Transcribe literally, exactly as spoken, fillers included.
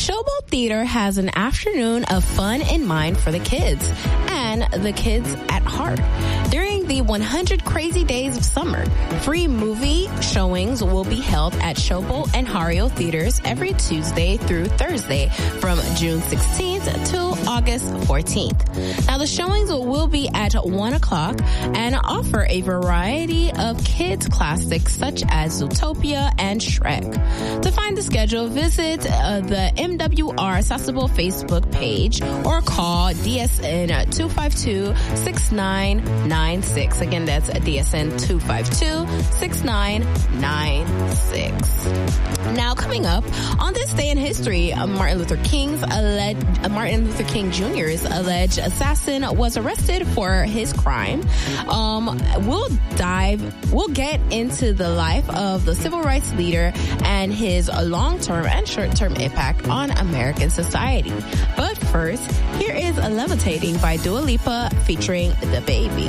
Showboat Theater has an afternoon of fun in mind for the kids and the kids at heart. During the one hundred Crazy Days of Summer, free movie showings will be held at Showboat and Hario Theaters every Tuesday through Thursday from June sixteenth to August fourteenth. Now, the showings will be at one o'clock and offer a variety of kids classics such as Zootopia and Shrek. To find the schedule, visit uh, the M W R Accessible Facebook page or call D S N two five two, six nine nine six. Again, that's D S N two five two, six nine nine six. Now, coming up, on this day in history, Martin Luther King's alleged, Martin Luther King Junior's alleged assassin was arrested for his crime. Um, we'll dive, we'll get into the life of the civil rights leader and his long-term and short-term impact on American society. But first, here is Levitating by Dua Lipa featuring DaBaby.